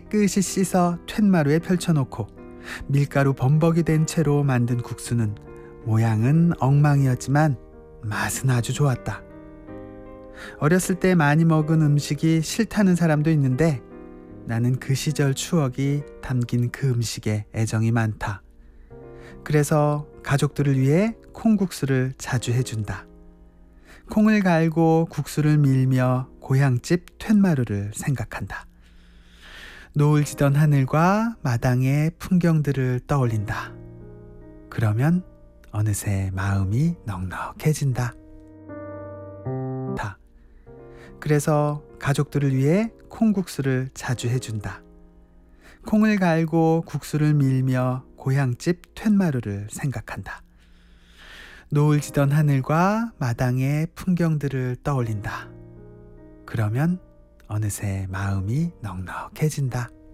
깨끗이 씻어 툇마루에 펼쳐놓고 밀가루 범벅이 된 채로 만든 국수는 모양은 엉망이었지만 맛은 아주 좋았다. 어렸을 때 많이 먹은 음식이 싫다는 사람도 있는데 나는 그 시절 추억이 담긴 그 음식에 애정이 많다. 그래서 가족들을 위해 콩국수를 자주 해준다. 콩을 갈고 국수를 밀며 고향집 툇마루를 생각한다. 노을 지던 하늘과 마당의 풍경들을 떠올린다. 그러면 어느새 마음이 넉넉해진다. 그래서 가족들을 위해 콩국수를 자주 해준다. 콩을 갈고 국수를 밀며 고향집 툇마루를 생각한다. 노을 지던 하늘과 마당의 풍경들을 떠올린다. 그러면 어느새 마음이 넉넉해진다.